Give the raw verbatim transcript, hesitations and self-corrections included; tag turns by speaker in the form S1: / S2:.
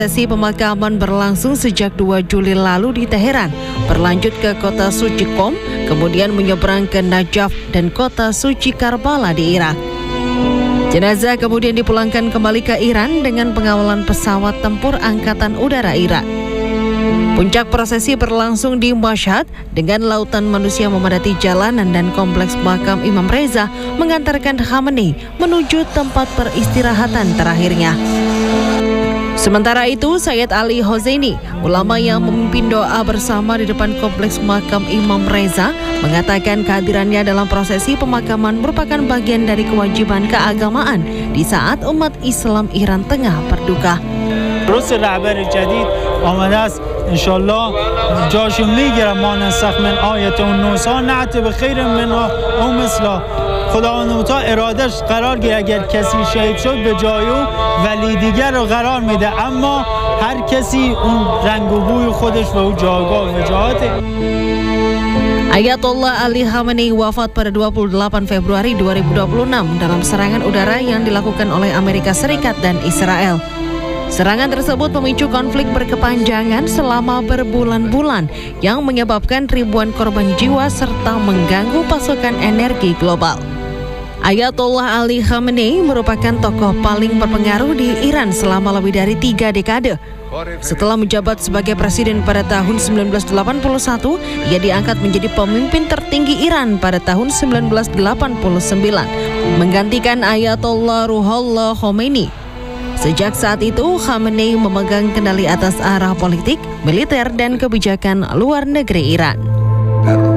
S1: Sesi pemakaman berlangsung sejak dua Juli lalu di Teheran, berlanjut ke kota suci Qom, kemudian menyeberang ke Najaf dan kota suci Karbala di Irak. Jenazah kemudian dipulangkan kembali ke Iran dengan pengawalan pesawat tempur Angkatan Udara Irak. Puncak prosesi berlangsung di Mashhad dengan lautan manusia memadati jalanan dan kompleks makam Imam Reza mengantarkan Khamenei menuju tempat peristirahatan terakhirnya. Sementara itu, Sayyid Ali Hosseini, ulama yang memimpin doa bersama di depan kompleks makam Imam Reza, mengatakan kehadirannya dalam prosesi pemakaman merupakan bagian dari kewajiban keagamaan di saat umat Islam Iran tengah berduka.
S2: درست رهبر جدید آمده است انشالله جاشو میگیرم ما نسخ من آیت و نوسا نعت به خیر من و مثلا خداوند تا ارادش قرار گیره اگر کسی شهید شد به جای او ولی دیگر رو قرار میده اما هر کسی اون رنگ و بوی خودش و اون جایگاه و وجاهته.
S1: Ayatollah Ali Khamenei wafat pada dua puluh delapan Februari dua ribu dua puluh enam dalam serangan udara yang dilakukan oleh Amerika Serikat dan Israel. Serangan tersebut memicu konflik berkepanjangan selama berbulan-bulan yang menyebabkan ribuan korban jiwa serta mengganggu pasokan energi global. Ayatollah Ali Khamenei merupakan tokoh paling berpengaruh di Iran selama lebih dari tiga dekade. Setelah menjabat sebagai presiden pada tahun sembilan belas delapan puluh satu, ia diangkat menjadi pemimpin tertinggi Iran pada tahun sembilan belas delapan puluh sembilan, menggantikan Ayatollah Ruhollah Khomeini. Sejak saat itu, Khamenei memegang kendali atas arah politik, militer, dan kebijakan luar negeri Iran.